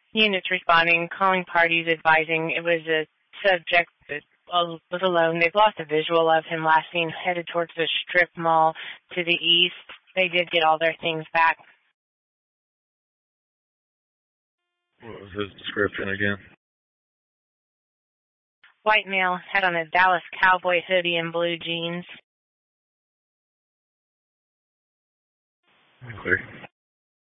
Units responding, calling parties, advising. It was a subject that was alone. They've lost a visual of him last seen headed towards the strip mall to the east. They did get all their things back. What was his description again? White male, had on a Dallas Cowboy hoodie and blue jeans. Okay.